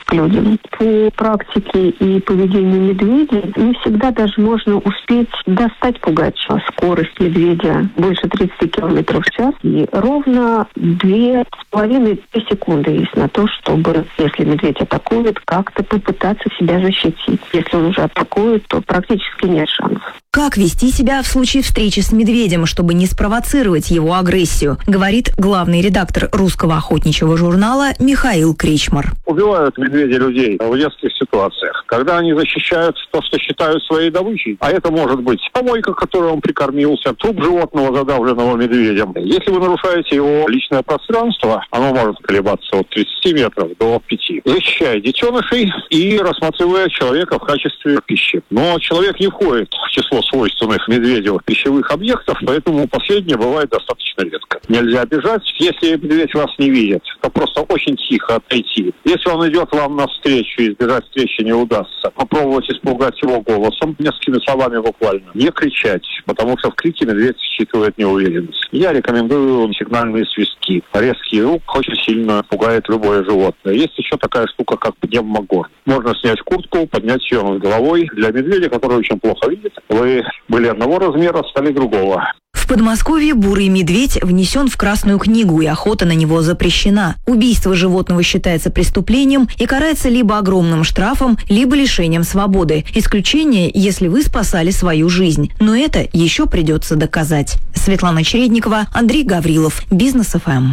к людям. По практике и поведению медведей не всегда даже можно успеть достать пугача. Скорость медведя больше 30 км в час. И ровно 2,5 секунды есть на то, чтобы, если медведь атакует, как-то попытаться себя защитить. Если он уже атакует, то практически нет шансов. Как вести себя в случае встречи с медведем, чтобы не спровоцировать его агрессию, говорит главный редактор русского охотничьего журнала Михаил Кричмар. Убивают медведи людей в нескольких ситуациях. Когда они защищают то, что считают своей добычей, а это может быть помойка, которой он прикормился, труп животного, задавленного медведем. Если вы нарушаете его личное пространство, оно может колебаться от 30 метров до 5. Защищая детенышей и рассматривая человека в качестве пищи. Но человек не входит в число свойственных медведю пищевых объектов, поэтому последнее бывает достаточно редко. Нельзя бежать. Если медведь вас не видит, то просто очень тихо отойти. Если он идет вам навстречу, избежать встречи не удастся. Попробовать испугать его голосом, несколькими словами буквально. Не кричать, потому что в крике медведь считывает неуверенность. Я рекомендую сигнальные свистки. Резкий звук очень сильно пугает любое животное. Есть еще такая штука, как пневмогор. Можно снять куртку, поднять ее над головой. Для медведя, который очень плохо видит, вы были одного размера, стали другого. В Подмосковье бурый медведь внесен в Красную книгу, и охота на него запрещена. Убийство животного считается преступлением и карается либо огромным штрафом, либо лишением свободы. Исключение, если вы спасали свою жизнь. Но это еще придется доказать. Светлана Чередникова, Андрей Гаврилов, Бизнес ФМ.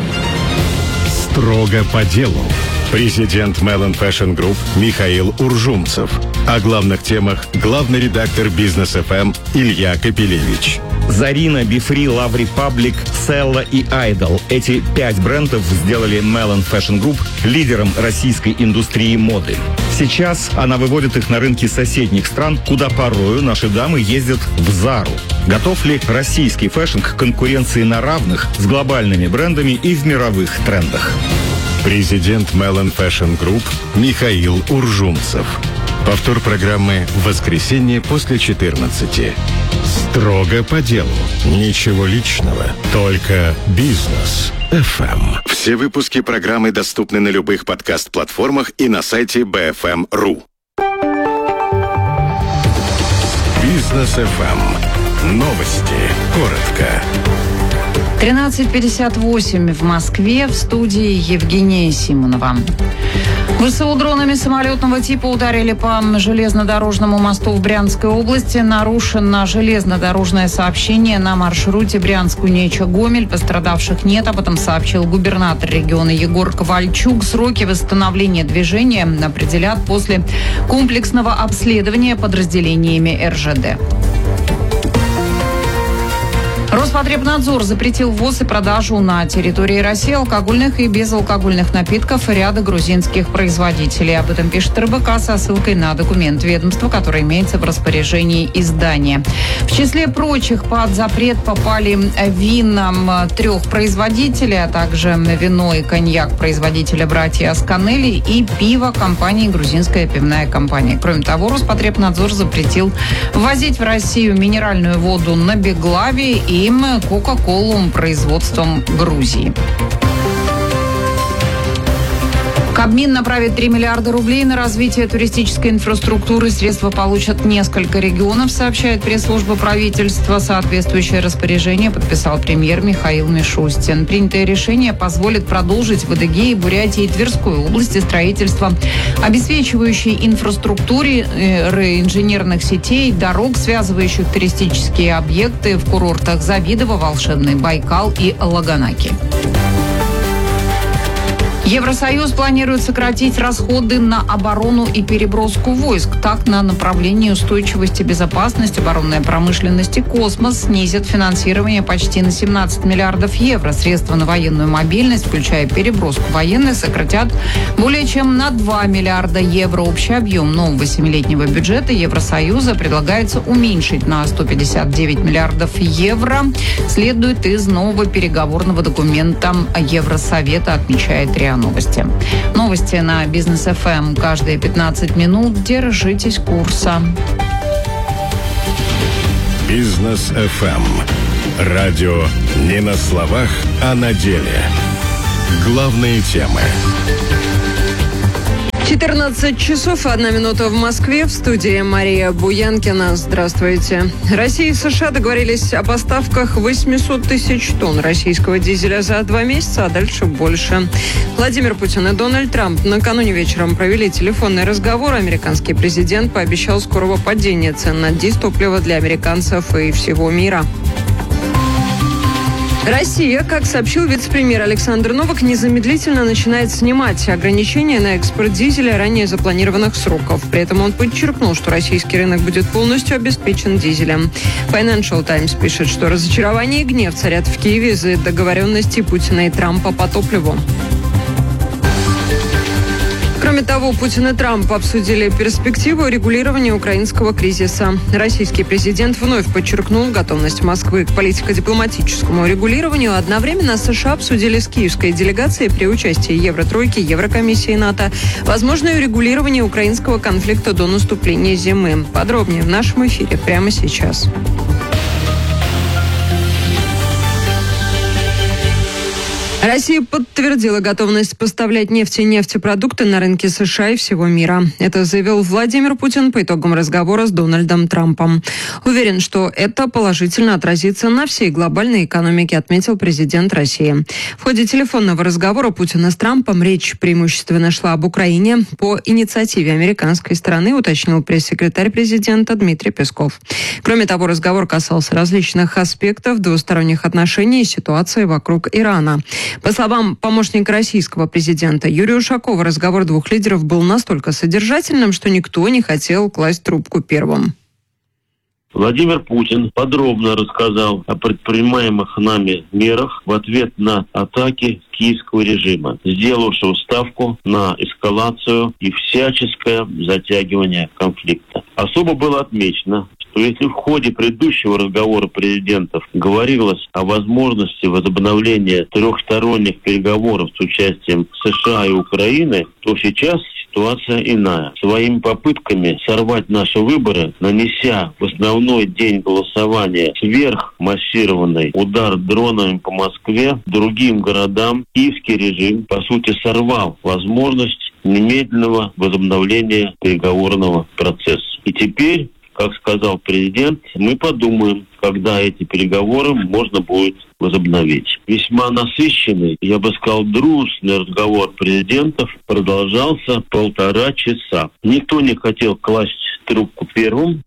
Строго по делу. Президент Melon Fashion Group Михаил Уржумцев. О главных темах главный редактор Бизнес ФМ Илья Капелевич. Зарина, Бифри, Love Republic, Селла и Idol. Эти 5 брендов сделали Melon Fashion Group лидером российской индустрии моды. Сейчас она выводит их на рынки соседних стран, куда порою наши дамы ездят в Зару. Готов ли российский фэшн к конкуренции на равных с глобальными брендами и в мировых трендах? Президент Melon Fashion Group Михаил Уржумцев. Повтор программы в воскресенье после 14. Строго по делу. Ничего личного. Только бизнес. FM. Все выпуски программы доступны на любых подкаст-платформах и на сайте bfm.ru. Бизнес FM. Новости. Коротко. 13:58 в Москве, в студии Евгения Симонова. ВСУ дронами самолетного типа ударили по железнодорожному мосту в Брянской области. Нарушено железнодорожное сообщение на маршруте Брянск-Унеча-Гомель. Пострадавших нет, об этом сообщил губернатор региона Егор Ковальчук. Сроки восстановления движения определят после комплексного обследования подразделениями РЖД. Роспотребнадзор запретил ввоз и продажу на территории России алкогольных и безалкогольных напитков ряда грузинских производителей. Об этом пишет РБК со ссылкой на документ ведомства, который имеется в распоряжении издания. В числе прочих под запрет попали вина 3 производителей, а также вино и коньяк производителя «Братья Асканели» и пиво компании «Грузинская пивная компания». Кроме того, Роспотребнадзор запретил ввозить в Россию минеральную воду на Беглаве и Кока-колу производством Грузии. Кабмин направит 3 миллиарда рублей на развитие туристической инфраструктуры. Средства получат несколько регионов, сообщает пресс-служба правительства. Соответствующее распоряжение подписал премьер Михаил Мишустин. Принятое решение позволит продолжить в Адыгее, Бурятии и Тверской области строительство обеспечивающей инфраструктуры инженерных сетей, дорог, связывающих туристические объекты в курортах Завидово, Волшебный Байкал и Лаганаки. Евросоюз планирует сократить расходы на оборону и переброску войск. Так, на направлении устойчивости, безопасности, оборонной промышленности, космос снизит финансирование почти на 17 миллиардов евро. Средства на военную мобильность, включая переброску военных, сократят более чем на 2 миллиарда евро. Общий объем нового 7-летнего бюджета Евросоюза предлагается уменьшить на 159 миллиардов евро. Следует из нового переговорного документа Евросовета, отмечает РИА Новости. Новости на Бизнес ФМ каждые 15 минут. Держитесь курса. Бизнес ФМ. Радио не на словах, а на деле. Главные темы. 14 часов 1 минута в Москве. В студии Мария Буянкина. Здравствуйте. Россия и США договорились о поставках 800 тысяч тонн российского дизеля за 2 месяца, а дальше больше. Владимир Путин и Дональд Трамп накануне вечером провели телефонный разговор. Американский президент пообещал скорого падения цен на дизтопливо для американцев и всего мира. Россия, как сообщил вице-премьер Александр Новак, незамедлительно начинает снимать ограничения на экспорт дизеля ранее запланированных сроков. При этом он подчеркнул, что российский рынок будет полностью обеспечен дизелем. Financial Times пишет, что разочарование и гнев царят в Киеве из-за договоренности Путина и Трампа по топливу. Кроме того, Путин и Трамп обсудили перспективу регулирования украинского кризиса. Российский президент вновь подчеркнул готовность Москвы к политико-дипломатическому регулированию. Одновременно США обсудили с киевской делегацией при участии Евротройки, Еврокомиссии НАТО возможное урегулирование украинского конфликта до наступления зимы. Подробнее в нашем эфире прямо сейчас. Россия подтвердила готовность поставлять нефть и нефтепродукты на рынки США и всего мира. Это заявил Владимир Путин по итогам разговора с Дональдом Трампом. Уверен, что это положительно отразится на всей глобальной экономике, отметил президент России. В ходе телефонного разговора Путина с Трампом речь преимущественно шла об Украине. По инициативе американской стороны, уточнил пресс-секретарь президента Дмитрий Песков. Кроме того, разговор касался различных аспектов двусторонних отношений и ситуации вокруг Ирана. По словам помощника российского президента Юрия Ушакова, разговор двух лидеров был настолько содержательным, что никто не хотел класть трубку первым. Владимир Путин подробно рассказал о предпринимаемых нами мерах в ответ на атаки киевского режима, сделавшего ставку на эскалацию и всяческое затягивание конфликта. Особо было отмечено, что если в ходе предыдущего разговора президентов говорилось о возможности возобновления трехсторонних переговоров с участием США и Украины, то сейчас ситуация иная. Своими попытками сорвать наши выборы, нанеся в основной день голосования сверхмассированный удар дронами по Москве, другим городам, киевский режим, по сути, сорвал возможность немедленного возобновления переговорного процесса. И теперь, как сказал президент, мы подумаем, когда эти переговоры можно будет возобновить. Весьма насыщенный, я бы сказал, дружный разговор президентов продолжался 1,5 часа. Никто не хотел класть трубку первым.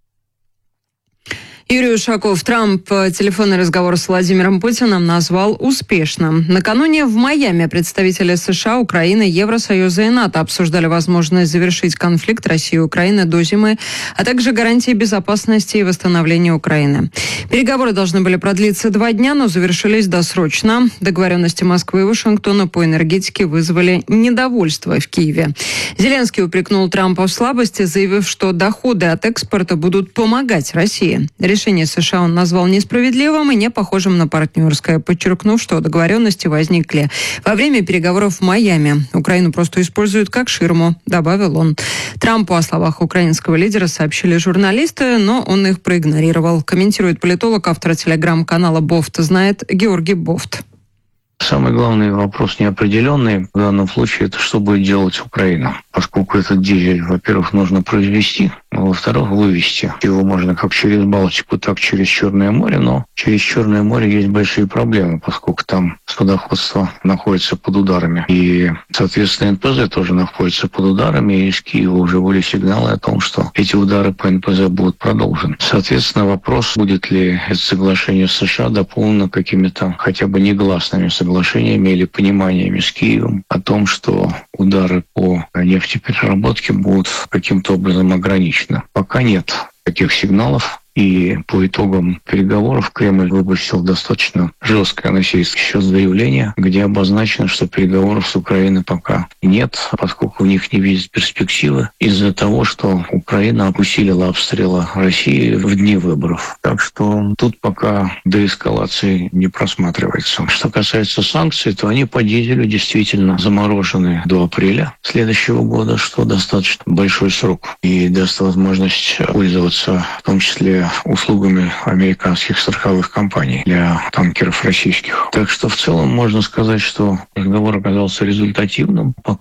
Юрий Ушаков. Трамп телефонный разговор с Владимиром Путиным назвал успешным. Накануне в Майами представители США, Украины, Евросоюза и НАТО обсуждали возможность завершить конфликт России и Украины до зимы, а также гарантии безопасности и восстановления Украины. Переговоры должны были продлиться 2 дня, но завершились досрочно. Договоренности Москвы и Вашингтона по энергетике вызвали недовольство в Киеве. Зеленский упрекнул Трампа в слабости, заявив, что доходы от экспорта будут помогать России. Решение США он назвал несправедливым и не похожим на партнерское, подчеркнув, что договоренности возникли во время переговоров в Майами. Украину просто используют как ширму, добавил он. Трампу о словах украинского лидера сообщили журналисты, но он их проигнорировал. Комментирует политолог, автор телеграм-канала «Бофт знает» Георгий Бофт. Самый главный вопрос неопределенный в данном случае – это что будет делать Украина. Поскольку этот дизель, во-первых, нужно произвести, а во-вторых, вывести. Его можно как через Балтику, так через Черное море, но через Черное море есть большие проблемы, поскольку там судоходство находится под ударами. И, соответственно, НПЗ тоже находится под ударами, и из Киева уже были сигналы о том, что эти удары по НПЗ будут продолжены. Соответственно, вопрос, будет ли это соглашение с США дополнено какими-то хотя бы негласными соглашениями или пониманиями с Киевом о том, что удары по нефтепереработке будут каким-то образом ограничены. Пока нет таких сигналов. И по итогам переговоров Кремль выпустил достаточно жесткое на сей счет заявление, где обозначено, что переговоров с Украиной пока нет, поскольку в них не видят перспективы из-за того, что Украина усилила обстрелы России в дни выборов. Так что тут пока деэскалации не просматривается. Что касается санкций, то они по дизелю действительно заморожены до апреля следующего года, что достаточно большой срок и даст возможность пользоваться в том числе услугами американских страховых компаний для танкеров российских. Так что в целом можно сказать, что разговор оказался результативным. Пока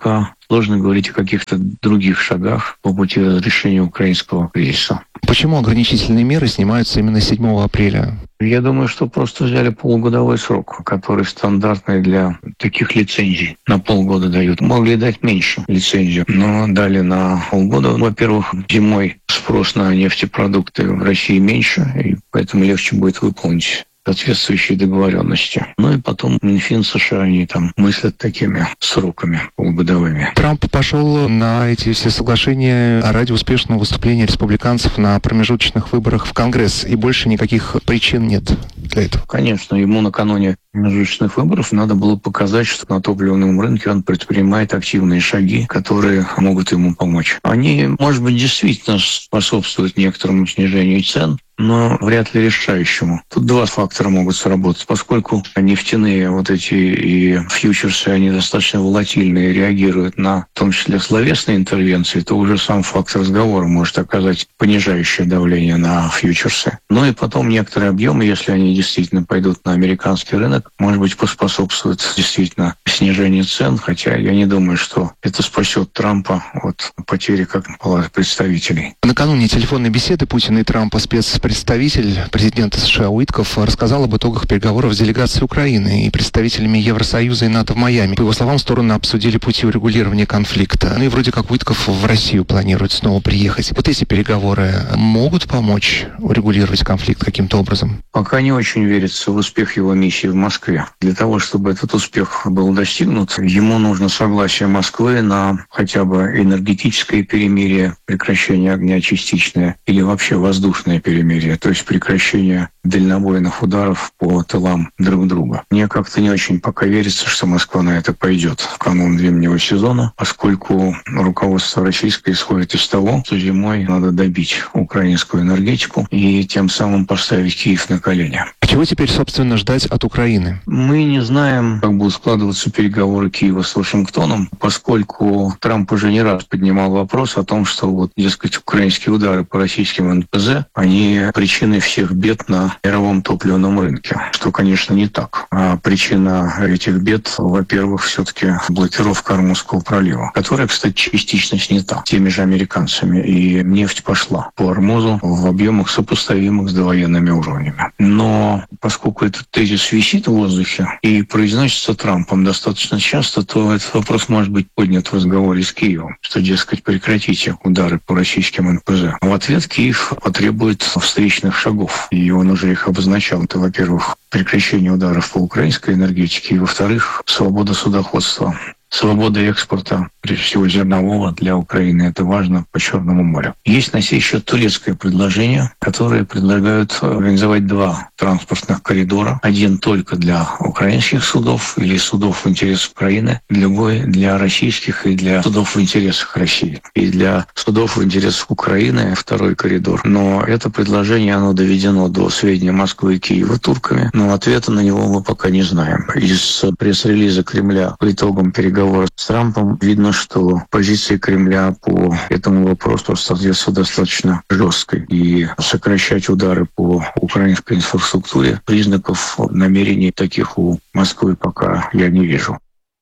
сложно говорить о каких-то других шагах по пути разрешения украинского кризиса. Почему ограничительные меры снимаются именно 7 апреля? Я думаю, что просто взяли полугодовой срок, который стандартный для таких лицензий. На полгода дают. Могли дать меньше лицензию, но дали на полгода. Во-первых, зимой спрос на нефтепродукты в России меньше, и поэтому легче будет выполнить соответствующие договоренности. Ну и потом Минфин США, они там мыслят такими сроками полугодовыми. Трамп пошел на эти все соглашения ради успешного выступления республиканцев на промежуточных выборах в Конгресс, и больше никаких причин нет для этого. Конечно, ему накануне промежуточных выборов надо было показать, что на топливном рынке он предпринимает активные шаги, которые могут ему помочь. Они, может быть, действительно способствуют некоторому снижению цен, но вряд ли решающему. Тут два фактора могут сработать. Поскольку нефтяные вот эти и фьючерсы, они достаточно волатильные, реагируют на, в том числе, словесные интервенции, то уже сам факт разговора может оказать понижающее давление на фьючерсы. Ну и потом некоторые объемы, если они действительно пойдут на американский рынок, может быть, поспособствует действительно снижению цен, хотя я не думаю, что это спасет Трампа от потери как палаты представителей. Накануне телефонной беседы Путина и Трампа спецпредставитель президента США Уитков рассказал об итогах переговоров с делегацией Украины и представителями Евросоюза и НАТО в Майами. По его словам, стороны обсудили пути урегулирования конфликта. Ну и вроде как Уитков в Россию планирует снова приехать. Вот эти переговоры могут помочь урегулировать конфликт каким-то образом? Пока не очень верится в успех его миссии в Москве. Для того, чтобы этот успех был достигнут, ему нужно согласие Москвы на хотя бы энергетическое перемирие, прекращение огня частичное, или вообще воздушное перемирие, то есть прекращение дальнобойных ударов по тылам друг друга. Мне как-то не очень пока верится, что Москва на это пойдет в канун зимнего сезона, поскольку руководство российское исходит из того, что зимой надо добить украинскую энергетику и тем самым поставить Киев на колени. А чего теперь, собственно, ждать от Украины? Мы не знаем, как будут складываться переговоры Киева с Вашингтоном, поскольку Трамп уже не раз поднимал вопрос о том, что вот, дескать, украинские удары по российским НПЗ, они причиной всех бед на мировом топливном рынке, что, конечно, не так. А причина этих бед, во-первых, все-таки блокировка Ормузского пролива, которая, кстати, частично снята теми же американцами, и нефть пошла по Ормузу в объемах, сопоставимых с довоенными уровнями. Но поскольку этот тезис висит в воздухе и произносится Трампом достаточно часто, то этот вопрос может быть поднят в разговоре с Киевом, что, дескать, прекратите удары по российским НПЗ. В ответ Киев потребует встречных шагов, и он уже их обозначал. Это, во-первых, прекращение ударов по украинской энергетике, и, во-вторых, свобода судоходства. Свобода экспорта, прежде всего зернового, для Украины. Это важно по Черному морю. Есть на сей счет турецкое предложение, которое предлагают организовать два транспортных коридора. Один только для украинских судов или судов в интересах Украины, другой для российских и для судов в интересах России. И для судов в интересах Украины второй коридор. Но это предложение, оно доведено до сведения Москвы и Киева турками, но ответа на него мы пока не знаем. Из пресс-релиза Кремля по итогам переговоров с Трампом видно, что позиция Кремля по этому вопросу соответствует достаточно жесткой. И сокращать удары по украинской инфраструктуре, признаков намерений таких у Москвы пока я не вижу.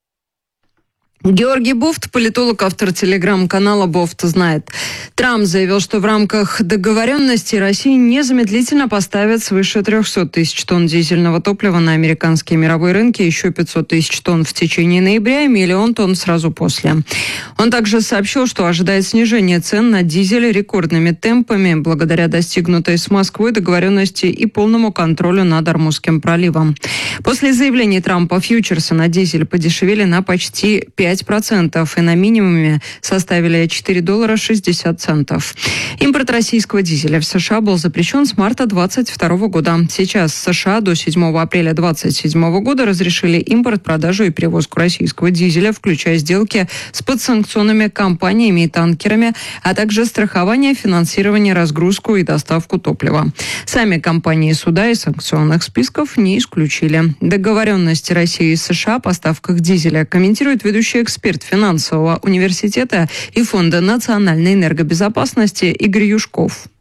Георгий Бофт, политолог, автор телеграм-канала «Бофт знает». Трамп заявил, что в рамках договоренности Россия незамедлительно поставит свыше 300 тысяч тонн дизельного топлива на американские мировые рынки, еще 500 тысяч тонн в течение ноября и 1 миллион тонн сразу после. Он также сообщил, что ожидает снижения цен на дизель рекордными темпами благодаря достигнутой с Москвой договоренности и полному контролю над Ормузским проливом. После заявления Трампа фьючерсы на дизель подешевели на почти 5%, и на минимуме составили $4.60. Импорт российского дизеля в США был запрещен с марта 2022 года. Сейчас США до 7 апреля 2027 года разрешили импорт, продажу и перевозку российского дизеля, включая сделки с подсанкционными компаниями и танкерами, а также страхование, финансирование, разгрузку и доставку топлива. Сами компании суда из санкционных списков не исключили. Договоренности России и США о поставках дизеля комментирует ведущий эксперт финансового университета и Фонда национальной энергобезопасности Игорь Юшков.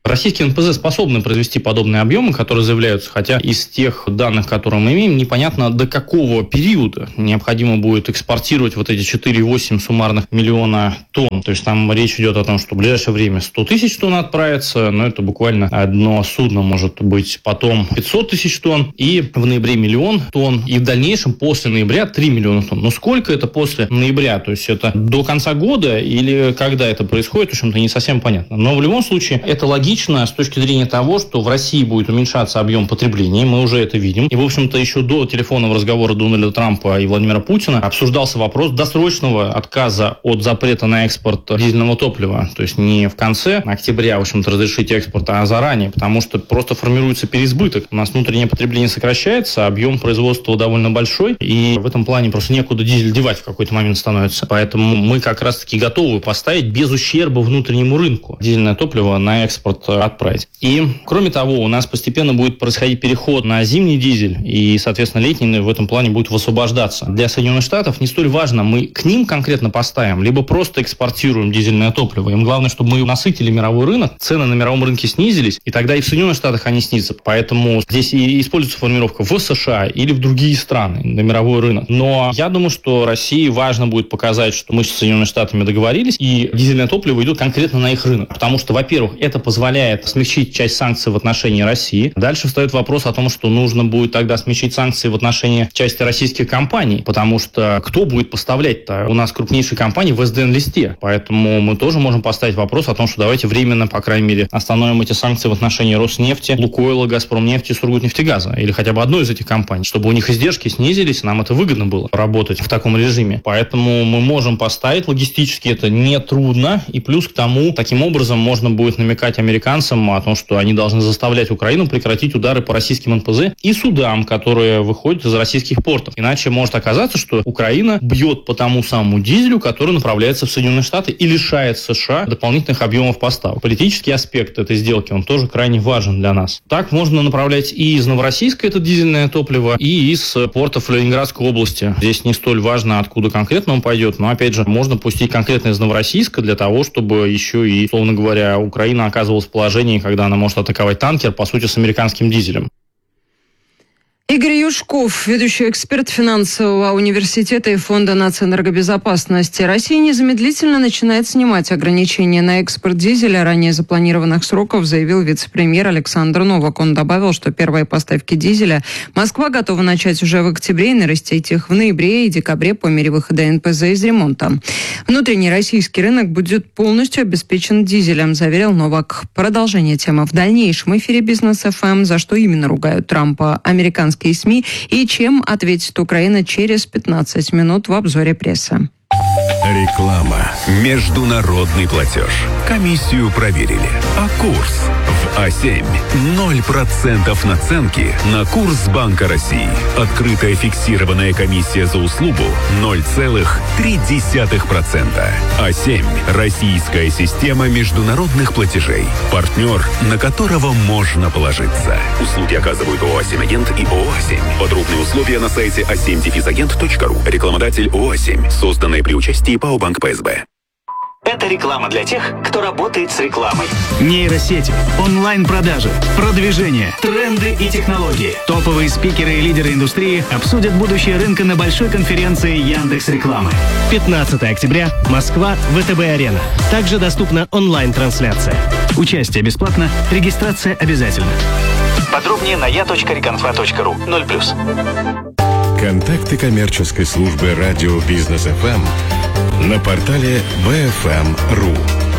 Российские НПЗ способны произвести подобные объемы, которые заявляются, хотя из тех данных, которые мы имеем, непонятно, до какого периода необходимо будет экспортировать вот эти 4,8 суммарных миллиона тонн. То есть там речь идет о том, что в ближайшее время 100 тысяч тонн отправится, но это буквально одно судно может быть, потом 500 тысяч тонн, и в ноябре 1 миллион тонн, и в дальнейшем после ноября 3 миллиона тонн. Но сколько это после ноября? То есть это до конца года или когда это происходит, в общем-то, не совсем понятно. Но в любом случае это логично с точки зрения того, что в России будет уменьшаться объем потребления, мы уже это видим. И, в общем-то, еще до телефонного разговора Дональда Трампа и Владимира Путина обсуждался вопрос досрочного отказа от запрета на экспорт дизельного топлива. То есть не в конце октября, в общем-то, разрешить экспорт, а заранее, потому что просто формируется переизбыток. У нас внутреннее потребление сокращается, объем производства довольно большой, и в этом плане просто некуда дизель девать в какой-то момент становится. Поэтому мы как раз-таки готовы поставить без ущерба внутреннему рынку дизельное топливо на экспорт отправить. И, кроме того, у нас постепенно будет происходить переход на зимний дизель, и, соответственно, летний в этом плане будет высвобождаться. Для Соединенных Штатов не столь важно, мы к ним конкретно поставим, либо просто экспортируем дизельное топливо. Им главное, чтобы мы насытили мировой рынок, цены на мировом рынке снизились, и тогда и в Соединенных Штатах они снизятся. Поэтому здесь и используется формулировка в США или в другие страны, на мировой рынок. Но я думаю, что России важно будет показать, что мы с Соединенными Штатами договорились, и дизельное топливо идет конкретно на их рынок. Потому что, во-первых, это позволяет смягчить часть санкций в отношении России. Дальше встает вопрос о том, что нужно будет тогда смягчить санкции в отношении части российских компаний, потому что кто будет поставлять-то? У нас крупнейшие компании в СДН-листе. Поэтому мы тоже можем поставить вопрос о том, что давайте временно, по крайней мере, остановим эти санкции в отношении Роснефти, Лукойла, Газпромнефти, Сургутнефтегаза, или хотя бы одной из этих компаний, чтобы у них издержки снизились, нам это выгодно было работать в таком режиме. Поэтому мы можем поставить логистически, это не трудно, и плюс к тому, таким образом можно будет намекать американцам о том, что они должны заставлять Украину прекратить удары по российским НПЗ и судам, которые выходят из российских портов. Иначе может оказаться, что Украина бьет по тому самому дизелю, который направляется в Соединенные Штаты и лишает США дополнительных объемов поставок. Политический аспект этой сделки, он тоже крайне важен для нас. Так можно направлять и из Новороссийска это дизельное топливо, и из портов Ленинградской области. Здесь не столь важно, откуда конкретно он пойдет, но, опять же, можно пустить конкретно из Новороссийска для того, чтобы еще и, условно говоря, Украина оказывалась в положении, когда она может атаковать танкер, по сути, с американским дизелем. Игорь Юшков, ведущий эксперт финансового университета и Фонда нацэнергобезопасности. Россия незамедлительно начинает снимать ограничения на экспорт дизеля ранее запланированных сроков, заявил вице-премьер Александр Новак. Он добавил, что первые поставки дизеля Москва готова начать уже в октябре и нарастить их в ноябре и декабре по мере выхода НПЗ из ремонта. Внутренний российский рынок будет полностью обеспечен дизелем, заверил Новак. Продолжение темы в дальнейшем эфире Бизнес ФМ. За что именно ругают Трампа американские СМИ и чем ответит Украина через 15 минут в обзоре прессы. Реклама. Международный платеж. Комиссию проверили. А курс в А7. 0% наценки на курс Банка России. Открытая фиксированная комиссия за услугу 0,3%. А7. Российская система международных платежей. Партнер, на которого можно положиться. Услуги оказывают ООО «А7 Агент» и ООО «А7». Подробные условия на сайте a7-агент.ру. Рекламодатель ООО «А7». Созданные при участии ПАО «Банк ПСБ». Это реклама для тех, кто работает с рекламой. Нейросети, онлайн-продажи, продвижение, тренды и технологии. Топовые спикеры и лидеры индустрии обсудят будущее рынка на большой конференции Яндекс.Рекламы. 15 октября, Москва, ВТБ-арена. Также доступна онлайн-трансляция. Участие бесплатно, регистрация обязательна. Подробнее на я.реконфа.ру. 0+. Контакты коммерческой службы радио Бизнес ФМ на портале bfm.ru.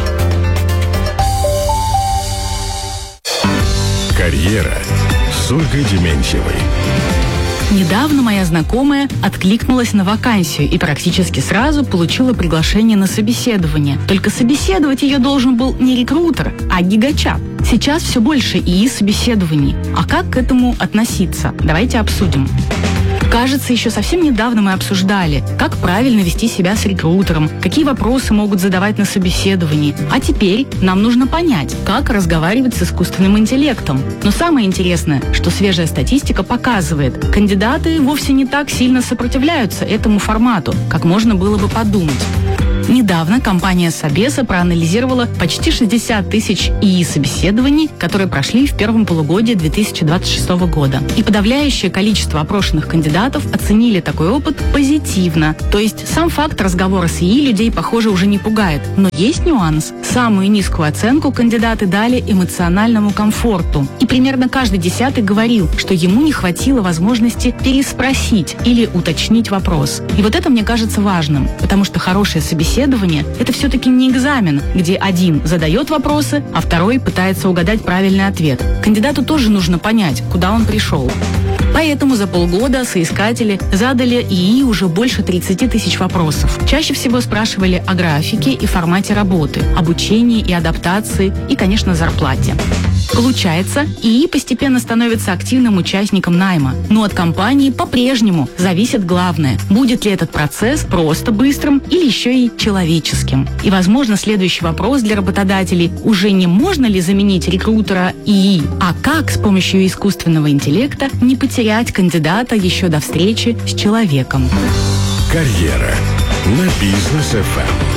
Карьера с Ольгой Дементьевой. Недавно моя знакомая откликнулась на вакансию и практически сразу получила приглашение на собеседование. Только собеседовать ее должен был не рекрутер, а гигачат. Сейчас все больше ИИ собеседований. А как к этому относиться? Давайте обсудим. Кажется, еще совсем недавно мы обсуждали, как правильно вести себя с рекрутером, какие вопросы могут задавать на собеседовании. А теперь нам нужно понять, как разговаривать с искусственным интеллектом. Но самое интересное, что свежая статистика показывает, кандидаты вовсе не так сильно сопротивляются этому формату, как можно было бы подумать. Недавно компания Собеса проанализировала почти 60 тысяч ИИ-собеседований, которые прошли в первом полугодии 2026 года. И подавляющее количество опрошенных кандидатов оценили такой опыт позитивно. То есть сам факт разговора с ИИ людей, похоже, уже не пугает. Но есть нюанс. Самую низкую оценку кандидаты дали эмоциональному комфорту. И примерно каждый 10-й говорил, что ему не хватило возможности переспросить или уточнить вопрос. И вот это мне кажется важным, потому что хорошее собеседование – это все-таки не экзамен, где один задает вопросы, а второй пытается угадать правильный ответ. Кандидату тоже нужно понять, куда он пришел. Поэтому за полгода соискатели задали ИИ уже больше 30 тысяч вопросов. Чаще всего спрашивали о графике и формате работы, обучении и адаптации и, конечно, зарплате. Получается, ИИ постепенно становится активным участником найма. Но от компании по-прежнему зависит главное – будет ли этот процесс просто быстрым или еще и человеческим. И, возможно, следующий вопрос для работодателей – уже не можно ли заменить рекрутера ИИ, а как с помощью искусственного интеллекта не потерять кандидата еще до встречи с человеком. Карьера на Бизнес-ФМ.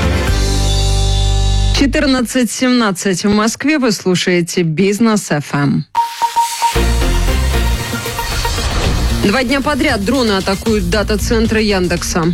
14:17 в Москве. Вы слушаете Бизнес-ФМ. 2 дня подряд дроны атакуют дата-центры Яндекса.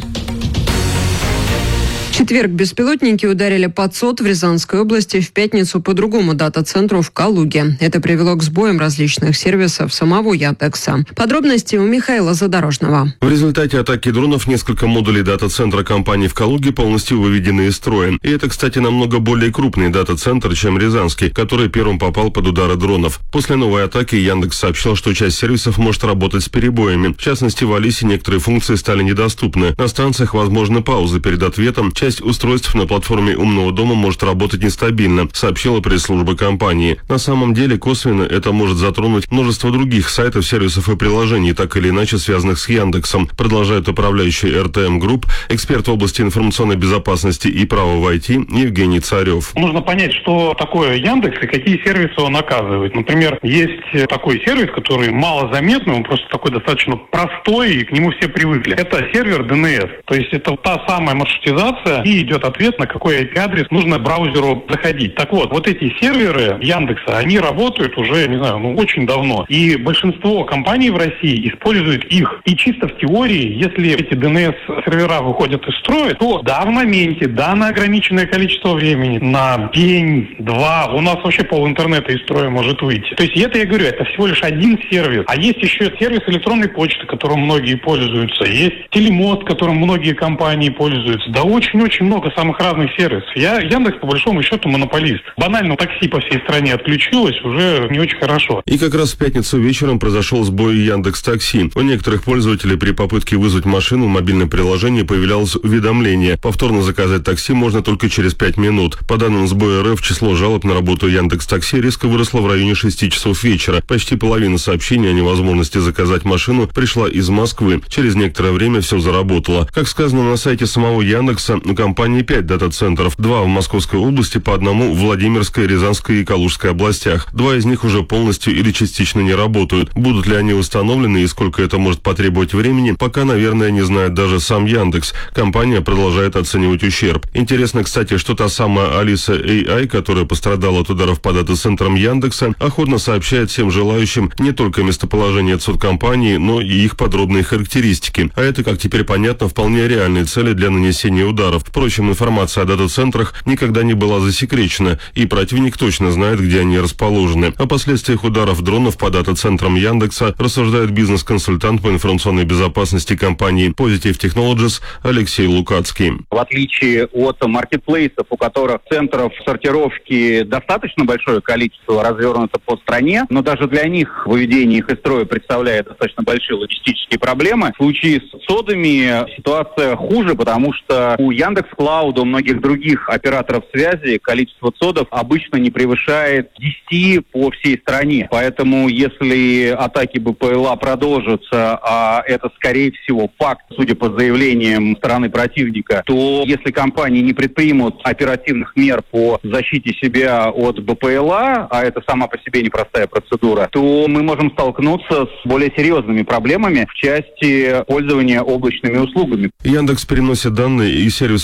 В четверг беспилотники ударили под СОТ в Рязанской области, в пятницу по другому дата-центру в Калуге. Это привело к сбоям различных сервисов самого Яндекса. Подробности у Михаила Задорожного. В результате атаки дронов несколько модулей дата-центра компании в Калуге полностью выведены из строя. И это, кстати, намного более крупный дата-центр, чем Рязанский, который первым попал под удары дронов. После новой атаки Яндекс сообщил, что часть сервисов может работать с перебоями. В частности, в Алисе некоторые функции стали недоступны. На станциях возможны паузы перед ответом. Часть устройств на платформе умного дома может работать нестабильно, сообщила пресс-служба компании. На самом деле, косвенно это может затронуть множество других сайтов, сервисов и приложений, так или иначе связанных с Яндексом, продолжает управляющий РТМ Групп, эксперт в области информационной безопасности и права в IT Евгений Царев. Нужно понять, что такое Яндекс и какие сервисы он оказывает. Например, есть такой сервис, который малозаметный, он просто такой достаточно простой, и к нему все привыкли. Это сервер DNS. То есть это та самая маршрутизация, и идет ответ, на какой IP-адрес нужно браузеру заходить. Так вот, вот эти серверы Яндекса, они работают уже, не знаю, очень давно. И большинство компаний в России используют их. И чисто в теории, если эти DNS-сервера выходят из строя, то да, в моменте, да, на ограниченное количество времени, на день, два, у нас вообще пол интернета из строя может выйти. То есть это, я говорю, это всего лишь один сервис. А есть еще сервис электронной почты, которым многие пользуются. Есть телемост, которым многие компании пользуются. Да очень много самых разных сервисов. Яндекс, по большому счету, монополист. Банально такси по всей стране отключилось, уже не очень хорошо. И как раз в пятницу вечером произошел сбой Яндекс.Такси. У некоторых пользователей при попытке вызвать машину в мобильном приложении появлялось уведомление. Повторно заказать такси можно только через 5 минут. По данным сбоя РФ, число жалоб на работу Яндекс.Такси резко выросло в районе 6 часов вечера. Почти половина сообщений о невозможности заказать машину пришла из Москвы. Через некоторое время все заработало. Как сказано на сайте самого Яндекса, у компании 5 дата-центров, 2 в Московской области, по одному в Владимирской, Рязанской и Калужской областях. 2 из них уже полностью или частично не работают. Будут ли они установлены и сколько это может потребовать времени, пока, наверное, не знает даже сам Яндекс. Компания продолжает оценивать ущерб. Интересно, кстати, что та самая Алиса AI, которая пострадала от ударов по дата-центрам Яндекса, охотно сообщает всем желающим не только местоположение компании, но и их подробные характеристики. А это, как теперь понятно, вполне реальные цели для нанесения ударов. Впрочем, информация о дата-центрах никогда не была засекречена, и противник точно знает, где они расположены. О последствиях ударов дронов по дата-центрам Яндекса рассуждает бизнес-консультант по информационной безопасности компании Positive Technologies Алексей Лукацкий. В отличие от маркетплейсов, у которых центров сортировки достаточно большое количество развернуто по стране, но даже для них выведение их из строя представляет достаточно большие логистические проблемы. В случае с СОДами ситуация хуже, потому что у Яндекс.Клауда, у многих других операторов связи количество СОДов обычно не превышает 10 по всей стране. Поэтому если атаки БПЛА продолжатся, а это скорее всего факт, судя по заявлениям стороны противника, то если компании не предпримут оперативных мер по защите себя от БПЛА, а это сама по себе непростая процедура, то мы можем столкнуться с более серьезными проблемами в части пользования облачными услугами. Яндекс переносит данные из сервиса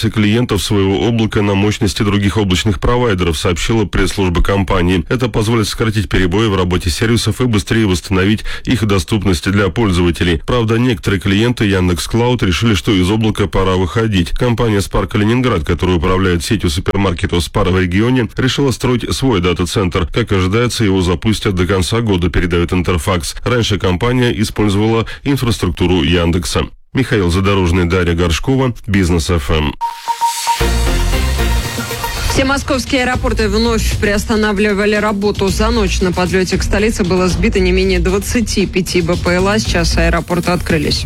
трансляции клиентов своего облака на мощности других облачных провайдеров, сообщила пресс-служба компании. Это позволит сократить перебои в работе сервисов и быстрее восстановить их доступность для пользователей. Правда, некоторые клиенты Яндекс.Клауд решили, что из облака пора выходить. Компания Spar Калининград, которая управляет сетью супермаркетов Spar в регионе, решила строить свой дата-центр. Как ожидается, его запустят до конца года, передает Интерфакс. Раньше компания использовала инфраструктуру Яндекса. Михаил Задорожный, Дарья Горшкова, Бизнес ФМ. Все московские аэропорты вновь приостанавливали работу. За ночь на подлете к столице было сбито не менее 25 БПЛА. Сейчас аэропорты открылись.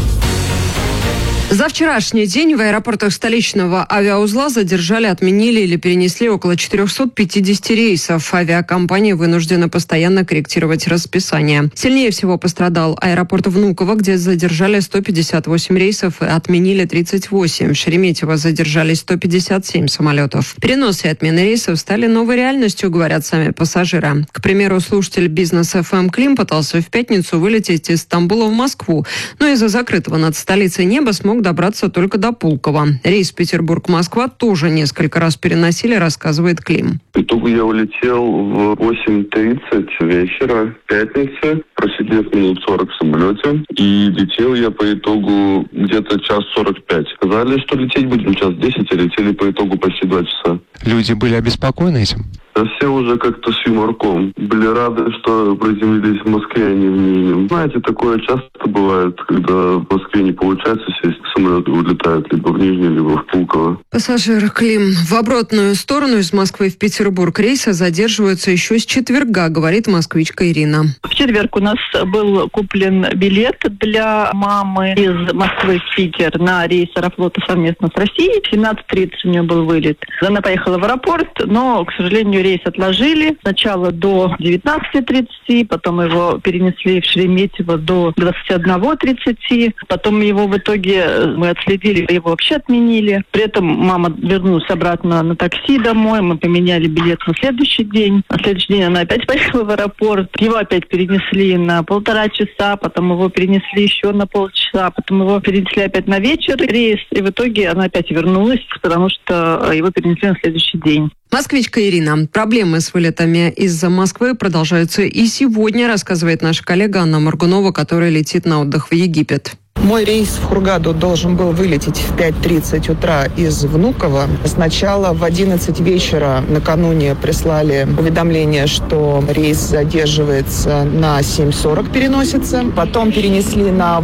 За вчерашний день в аэропортах столичного авиаузла задержали, отменили или перенесли около 450 рейсов. Авиакомпания вынуждена постоянно корректировать расписание. Сильнее всего пострадал аэропорт Внуково, где задержали 158 рейсов и отменили 38. В Шереметьево задержались 157 самолетов. Переносы и отмены рейсов стали новой реальностью, говорят сами пассажиры. К примеру, слушатель Бизнес ФМ Клим пытался в пятницу вылететь из Стамбула в Москву, но из-за закрытого над столицей неба смог добраться только до Пулково. Рейс Петербург-Москва тоже несколько раз переносили, рассказывает Клим. В итоге я улетел в 8:30 вечера в пятницу, просидев минут 40 в самолете. И летел я по итогу где-то час 45. Сказали, что лететь будем час 10, а летели по итогу почти 2 часа. Люди были обеспокоены этим? Да все уже как-то с юморком. Были рады, что приземлились в Москве, а не в Нижнем. Знаете, такое часто бывает, когда в Москве не получается сесть, самолеты улетают либо в Нижний, либо в Пулково. Пассажир Клим. В обратную сторону из Москвы в Петербург рейсы задерживаются еще с четверга, говорит москвичка Ирина. В четверг у нас был куплен билет для мамы из Москвы в Питер на рейс Аэрофлота совместно с Россией. В 17:30 у нее был вылет. Она поехала в аэропорт, но, к сожалению, рейс отложили. Сначала до 19:30, потом его перенесли в Шереметьево до 21:30. Потом его в итоге мы отследили, его вообще отменили. При этом мама вернулась обратно на такси домой. Мы поменяли билет на следующий день. На следующий день она опять поехала в аэропорт. Его опять перенесли на 1,5 часа, потом его перенесли еще на полчаса, потом его перенесли опять на вечер рейс. И в итоге она опять вернулась, потому что его перенесли на следующий день. Москвичка Ирина. Проблемы с вылетами из-за Москвы продолжаются и сегодня, рассказывает наша коллега Анна Моргунова, которая летит на отдых в Египет. Мой рейс в Хургаду должен был вылететь в 5:30 утра из Внуково. Сначала в 11 вечера накануне прислали уведомление, что рейс задерживается на 7:40, переносится. Потом перенесли на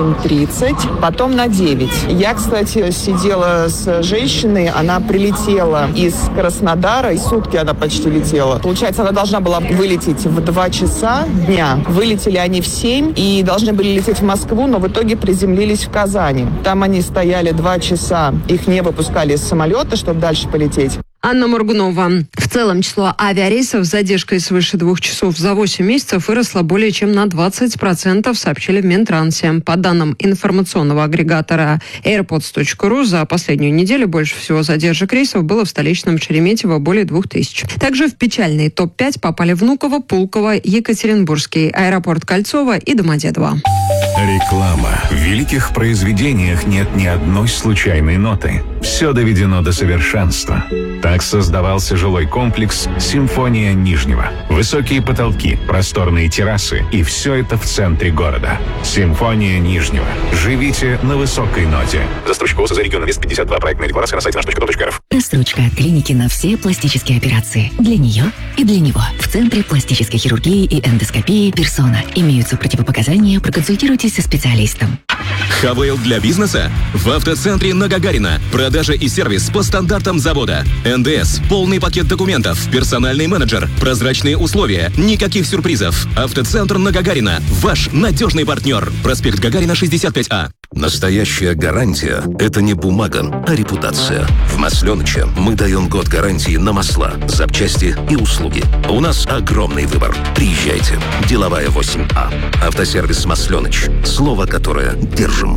8:30, потом на 9. Я, кстати, сидела с женщиной, она прилетела из Краснодара, и сутки она почти летела. Получается, она должна была вылететь в 2 часа дня. Вылетели они в 7 и должны были лететь в Москву, но в итоге приземлились в Казани. Там они стояли 2 часа, их не выпускали из самолета, чтобы дальше полететь. Анна Моргунова. В целом число авиарейсов с задержкой свыше 2 часов за 8 месяцев выросло более чем на 20%, сообщили в Минтрансе. По данным информационного агрегатора airpods.ru, за последнюю неделю больше всего задержек рейсов было в столичном Шереметьево более 2000. Также в печальный топ-5 попали Внуково, Пулково, Екатеринбургский аэропорт Кольцово и Домодедово. Реклама. В великих произведениях нет ни одной случайной ноты. Все доведено до совершенства. Так создавался жилой комплекс «Симфония Нижнего». Высокие потолки, просторные террасы и все это в центре города. «Симфония Нижнего». Живите на высокой ноте. Застройщик ООО «За регион Инвест 52». Проектная декларация на сайте наш.рф. Рассрочка от клиники на все пластические операции. Для нее и для него. В Центре пластической хирургии и эндоскопии «Персона». Имеются противопоказания, проконсультируйтесь со специалистом. ХВЛ для бизнеса? В автоцентре на Гагарина. Продажа и сервис по стандартам завода. НДС, полный пакет документов, персональный менеджер, прозрачные условия, никаких сюрпризов. Автоцентр на Гагарина. Ваш надежный партнер. Проспект Гагарина, 65А. Настоящая гарантия – это не бумага, а репутация. В Масленыче мы даем год гарантии на масла, запчасти и услуги. У нас огромный выбор. Приезжайте. Деловая 8А. Автосервис Масленыч. Слово, которое держим.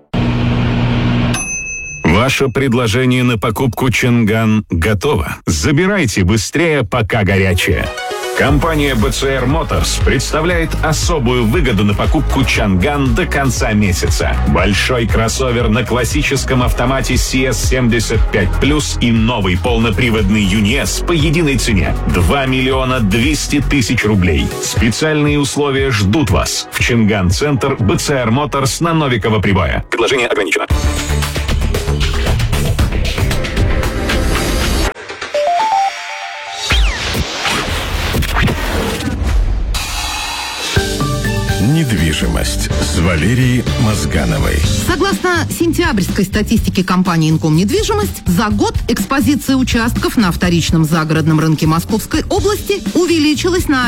Ваше предложение на покупку Чинган готово. Забирайте быстрее, пока горячее. Компания BCR Motors представляет особую выгоду на покупку Chang'an до конца месяца. Большой кроссовер на классическом автомате CS75+, и новый полноприводный UNI-S по единой цене – 2 миллиона 200 тысяч рублей. Специальные условия ждут вас в Chang'an-центр BCR Motors на Новикова-Прибоя. Предложение ограничено. Недвижимость с Валерией Мозгановой. Согласно сентябрьской статистике компании «Инком Недвижимость», за год экспозиция участков на вторичном загородном рынке Московской области увеличилась на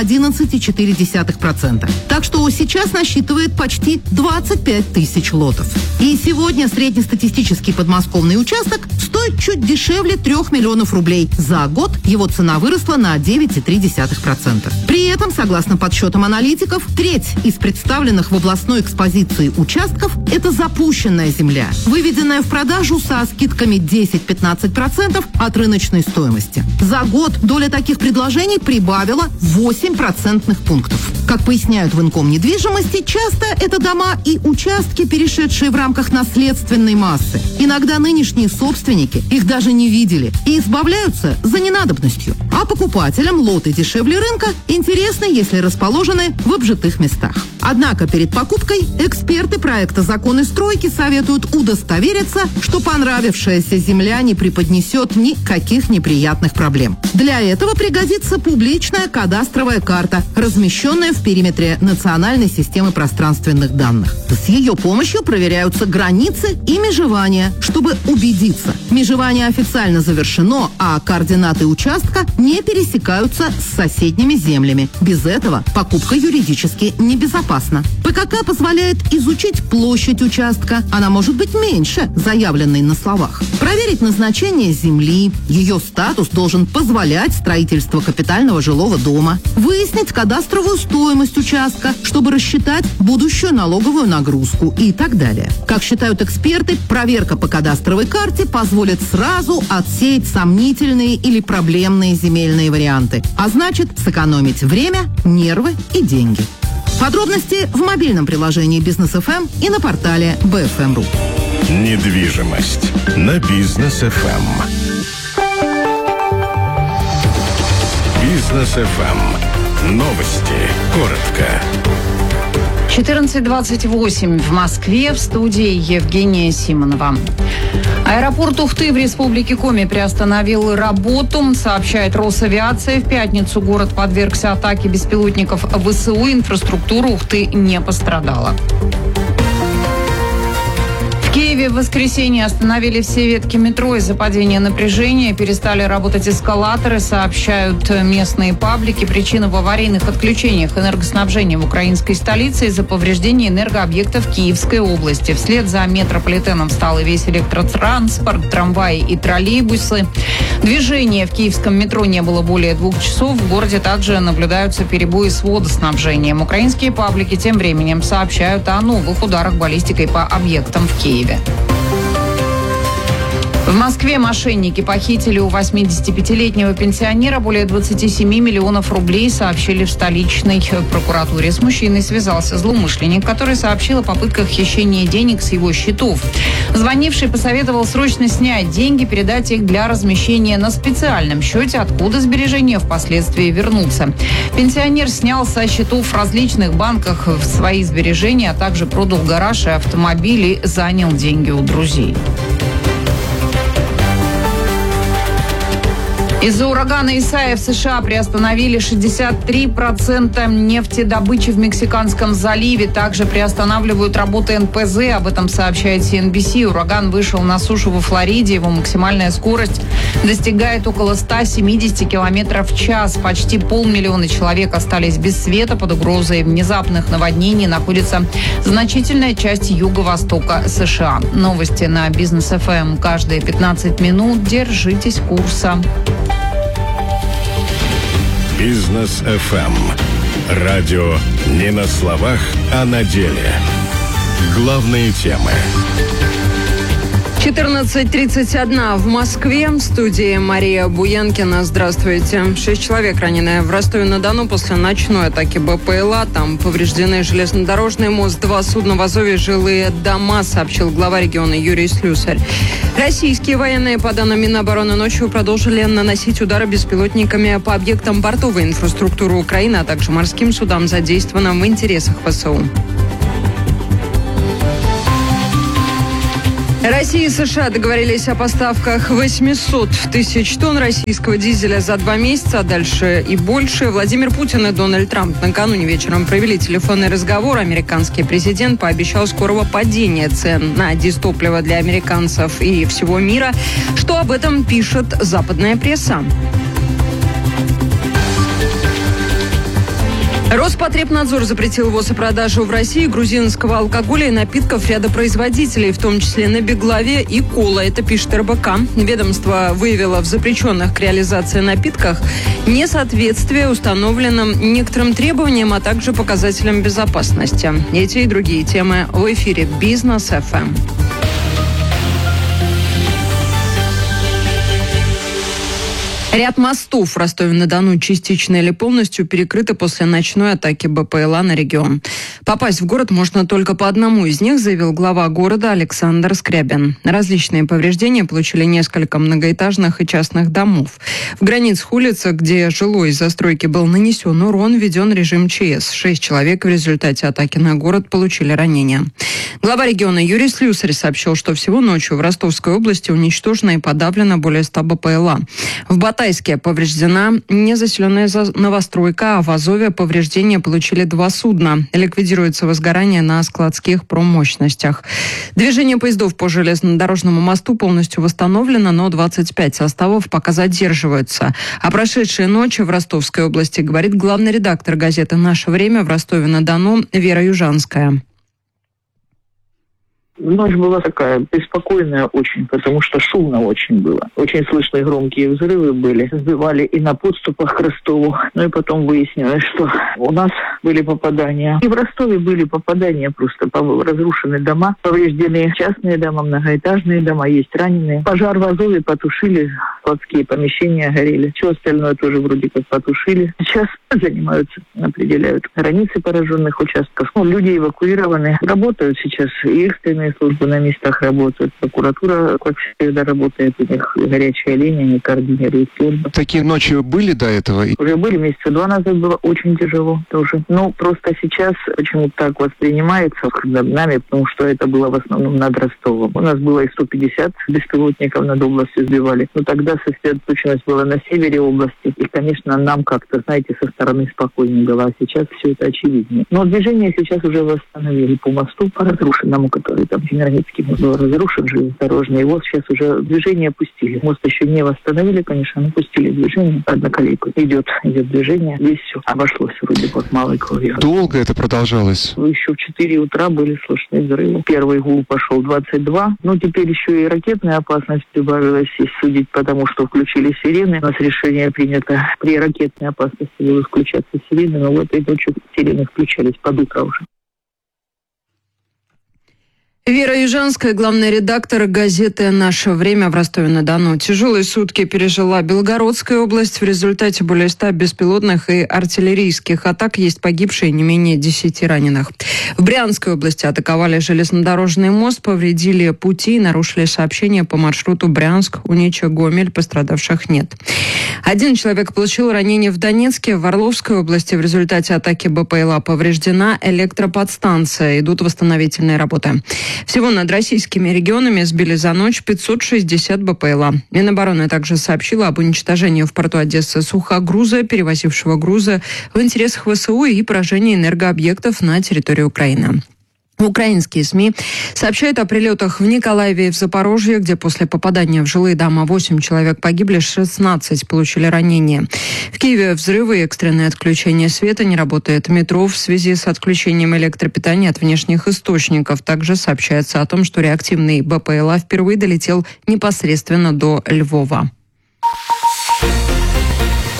11,4%. Так что сейчас насчитывает почти 25 тысяч лотов. И сегодня среднестатистический подмосковный участок стоит чуть дешевле 3 миллионов рублей. За год его цена выросла на 9,3%. При этом, согласно подсчетам аналитиков, треть из представленных в областной экспозиции участков – это запущенная земля, выведенная в продажу со скидками 10-15% от рыночной стоимости. За год доля таких предложений прибавила 8 процентных пунктов. Как поясняют в Инком Недвижимости, часто это дома и участки, перешедшие в рамках наследственной массы. Иногда нынешние собственники их даже не видели и избавляются за ненадобностью. А покупателям лоты дешевле рынка интересны, если расположены в обжитых местах. Однако перед покупкой эксперты проекта «Законы стройки» советуют удостовериться, что понравившаяся земля не преподнесет никаких неприятных проблем. Для этого пригодится публичная кадастровая карта, размещенная в периметре национальной системы пространственных данных. С ее помощью проверяются границы и межевания, чтобы убедиться, межевание официально завершено, а координаты участка не пересекаются с соседними землями. Без этого покупка юридически небезопасна. ПКК позволяет изучить площадь участка. Она может быть меньше заявленной на словах. Проверить назначение земли. Ее статус должен позволять строительство капитального жилого дома. Выяснить кадастровую стоимость участка, чтобы рассчитать будущую налоговую нагрузку и так далее. Как считают эксперты, проверка по кадастровой карте позволит сразу отсеять сомнительные или проблемные земельные варианты. А значит, сэкономить время, нервы и деньги. Подробности в мобильном приложении Бизнес ФМ и на портале BFM.ru. Недвижимость на Бизнес ФМ. Бизнес ФМ. Новости. Коротко. 14:28 в Москве, в студии Евгения Симонова. Аэропорт Ухты в Республике Коми приостановил работу, сообщает Росавиация. В пятницу город подвергся атаке беспилотников ВСУ. Инфраструктура Ухты не пострадала. В Киеве в воскресенье остановили все ветки метро из-за падения напряжения. Перестали работать эскалаторы, сообщают местные паблики. Причина в аварийных отключениях энергоснабжения в украинской столице из-за повреждения энергообъектов Киевской области. Вслед за метрополитеном встал и весь электротранспорт, трамваи и троллейбусы. Движения в киевском метро не было более 2 часов. В городе также наблюдаются перебои с водоснабжением. Украинские паблики тем временем сообщают о новых ударах баллистикой по объектам в Киеве. В Москве мошенники похитили у 85-летнего пенсионера более 27 миллионов рублей, сообщили в столичной прокуратуре. С мужчиной связался злоумышленник, который сообщил о попытках хищения денег с его счетов. Звонивший посоветовал срочно снять деньги, передать их для размещения на специальном счете, откуда сбережения впоследствии вернутся. Пенсионер снял со счетов в различных банках свои сбережения, а также продал гараж и автомобиль и занял деньги у друзей. Из-за урагана Исайя в США приостановили 63% нефтедобычи в Мексиканском заливе. Также приостанавливают работы НПЗ. Об этом сообщает CNBC. Ураган вышел на сушу во Флориде. Его максимальная скорость достигает около 170 км в час. Почти 500 000 человек остались без света. Под угрозой внезапных наводнений находится значительная часть юго-востока США. Новости на Бизнес ФМ каждые 15 минут. Держитесь курса. Бизнес ФМ. Радио не на словах, а на деле. Главные темы. 14:31 в Москве. В студии Мария Буянкина. Здравствуйте. 6 человек ранены в Ростове-на-Дону после ночной атаки БПЛА. Там повреждены железнодорожный мост, 2 судна в Азове, жилые дома, сообщил глава региона Юрий Слюсарь. Российские военные, по данным Минобороны, ночью продолжили наносить удары беспилотниками по объектам портовой инфраструктуры Украины, а также морским судам, задействованным в интересах ВСУ. Россия и США договорились о поставках 800 тысяч тонн российского дизеля за 2 месяца, а дальше и больше. Владимир Путин и Дональд Трамп накануне вечером провели телефонный разговор. Американский президент пообещал скорого падения цен на дизтопливо для американцев и всего мира. Что об этом пишет западная пресса? Роспотребнадзор запретил ввоз и продажу в России грузинского алкоголя и напитков ряда производителей, в том числе на Беглаве и Кола. Это пишет РБК. Ведомство выявило в запрещенных к реализации напитках несоответствие установленным некоторым требованиям, а также показателям безопасности. Эти и другие темы в эфире «Бизнес ФМ». Ряд мостов в Ростове-на-Дону частично или полностью перекрыты после ночной атаки БПЛА на регион. Попасть в город можно только по одному из них, заявил глава города Александр Скрябин. Различные повреждения получили несколько многоэтажных и частных домов. В границах улицы, где жилой застройки был нанесен урон, введен режим ЧС. 6 человек в результате атаки на город получили ранения. Глава региона Юрий Слюсарь сообщил, что всего ночью в Ростовской области уничтожено и подавлено более 100 БПЛА. В Батайске повреждена незаселенная новостройка, а в Азове повреждения получили 2 судна. Ликвидируется возгорание на складских промощностях. Движение поездов по железнодорожному мосту полностью восстановлено, но 25 составов пока задерживаются. О прошедшей ночи в Ростовской области говорит главный редактор газеты «Наше время» в Ростове-на-Дону Вера Южанская. Ночь была такая беспокойная очень, потому что шумно очень было. Очень слышные громкие взрывы были. Сбивали и на подступах к Ростову. Ну и потом выяснилось, что у нас были попадания. И в Ростове были попадания просто. Разрушены дома, повреждены частные дома, многоэтажные дома, есть раненые. Пожар в Азове потушили, складские помещения горели. Все остальное тоже вроде как потушили. Сейчас занимаются, определяют границы пораженных участков. Люди эвакуированы. Работают сейчас и экстренные службы на местах работают. Прокуратура, как всегда, работает. У них горячая линия, они координируют службы. Такие ночи были до этого? Уже были месяца 2 назад, было очень тяжело тоже. Но просто сейчас почему-то так воспринимается над нами, потому что это было в основном над Ростовом. У нас было и 150 беспилотников над областью сбивали. Но тогда сосредоточенность была на севере области. И, конечно, нам как-то, знаете, со стороны спокойнее было. А сейчас все это очевиднее. Но движение сейчас уже восстановили по мосту, по разрушенному, который там Семиранецкий мост был разрушен, железнодорожный. Его сейчас уже движение пустили. Мост еще не восстановили, конечно, но пустили движение. Одноколейку. Идет движение. Здесь все обошлось вроде бы малой кровью. Долго это продолжалось? Еще в 4 утра были слышны взрывы. Первый гул пошел 22. Но теперь еще и ракетная опасность прибавилась, если судить, потому что включили сирены. У нас решение принято при ракетной опасности будут включаться сирены, но в этой ночью сирены включались под утро уже. Вера Южанская, главный редактор газеты «Наше время» в Ростове-на-Дону. Тяжелые сутки пережила Белгородская область. В результате более 100 беспилотных и артиллерийских атак, есть погибшие, не менее 10 раненых. В Брянской области атаковали железнодорожный мост, повредили пути и нарушили сообщения по маршруту Брянск-Унича-Гомель. Пострадавших нет. 1 человек получил ранение в Донецке. В Орловской области в результате атаки БПЛА повреждена электроподстанция. Идут восстановительные работы. Всего над российскими регионами сбили за ночь 560 БПЛА. Минобороны также сообщила об уничтожении в порту Одессы сухогруза, перевозившего грузы в интересах ВСУ, и поражении энергообъектов на территории Украины. Украинские СМИ сообщают о прилетах в Николаеве и в Запорожье, где после попадания в жилые дома 8 человек погибли, 16 получили ранения. В Киеве взрывы и экстренное отключение света, не работает метро в связи с отключением электропитания от внешних источников. Также сообщается о том, что реактивный БПЛА впервые долетел непосредственно до Львова.